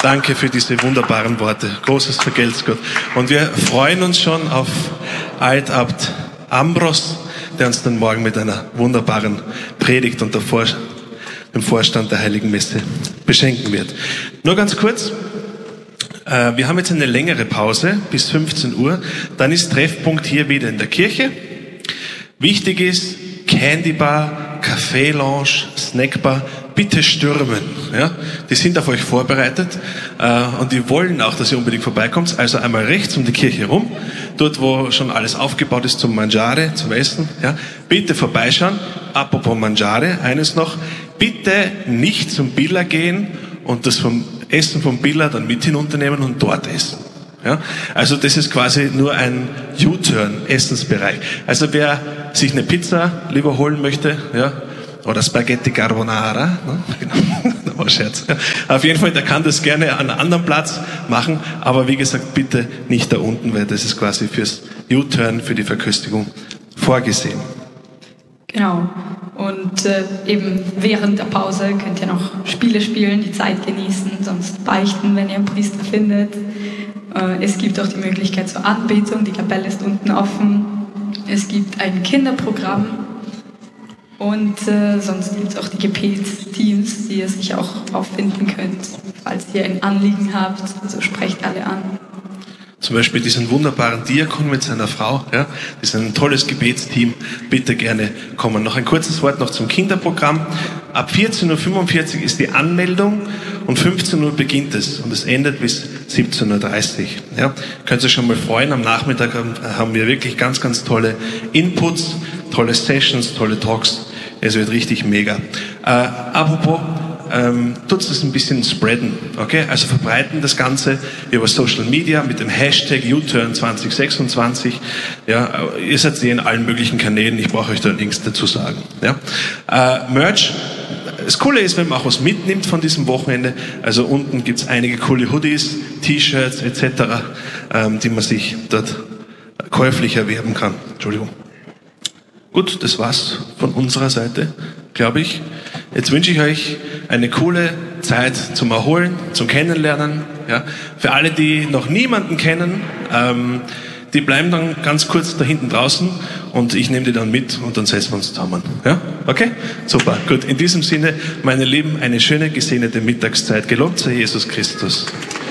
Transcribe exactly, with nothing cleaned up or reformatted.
Danke für diese wunderbaren Worte. Großes Vergelt's Gott. Und wir freuen uns schon auf Altabt Ambros, der uns dann morgen mit einer wunderbaren Predigt und der Vor- dem Vorstand der Heiligen Messe beschenken wird. Nur ganz kurz. Äh, wir haben jetzt eine längere Pause bis fünfzehn Uhr. Dann ist Treffpunkt hier wieder in der Kirche. Wichtig ist, Candy Bar, Café Lounge, Snackbar, bitte stürmen. Ja? Die sind auf euch vorbereitet äh, und die wollen auch, dass ihr unbedingt vorbeikommt. Also einmal rechts um die Kirche rum, dort wo schon alles aufgebaut ist zum Mangiare, zum Essen. Ja? Bitte vorbeischauen. Apropos Mangiare, eines noch. Bitte nicht zum Billa gehen und das vom Essen vom Billa dann mit hinunternehmen und dort essen. Ja? Also das ist quasi nur ein U-Turn, Essensbereich. Also wer sich eine Pizza lieber holen möchte, ja, oder Spaghetti Carbonara, ne? Genau, war Scherz. Ja. Auf jeden Fall, der kann das gerne an einem anderen Platz machen, aber wie gesagt, bitte nicht da unten, weil das ist quasi fürs U-Turn, für die Verköstigung vorgesehen. Genau. Und äh, eben während der Pause könnt ihr noch Spiele spielen, die Zeit genießen, sonst beichten, wenn ihr einen Priester findet. Äh, es gibt auch die Möglichkeit zur Anbetung, die Kapelle ist unten offen. Es gibt ein Kinderprogramm und äh, sonst gibt es auch die Gebetsteams, die ihr sicher auch auffinden könnt, falls ihr ein Anliegen habt. Also sprecht alle an. Zum Beispiel diesen wunderbaren Diakon mit seiner Frau, ja, das ist ein tolles Gebetsteam, bitte gerne kommen. Noch ein kurzes Wort noch zum Kinderprogramm. Ab vierzehn Uhr fünfundvierzig ist die Anmeldung und fünfzehn Uhr beginnt es und es endet bis siebzehn Uhr dreißig. Ja, könnt ihr schon mal freuen, am Nachmittag haben wir wirklich ganz, ganz tolle Inputs, tolle Sessions, tolle Talks, es wird richtig mega. Äh, apropos, Ähm, tut es ein bisschen spreaden, okay? Also verbreiten das Ganze über Social Media mit dem Hashtag U Turn zwanzig sechsundzwanzig. Ja, ihr seid eh in allen möglichen Kanälen, ich brauche euch da nichts dazu sagen. Ja? Äh, Merch, das Coole ist, wenn man auch was mitnimmt von diesem Wochenende, also unten gibt es einige coole Hoodies, T-Shirts et cetera, ähm, die man sich dort käuflich erwerben kann. Entschuldigung. Gut, das war's von unserer Seite, glaube ich. Jetzt wünsche ich euch eine coole Zeit zum Erholen, zum Kennenlernen. Ja. Für alle, die noch niemanden kennen, ähm, die bleiben dann ganz kurz da hinten draußen und ich nehme die dann mit und dann setzen wir uns zusammen. Ja? Okay? Super. Gut. In diesem Sinne, meine Lieben, eine schöne gesegnete Mittagszeit. Gelobt sei Jesus Christus.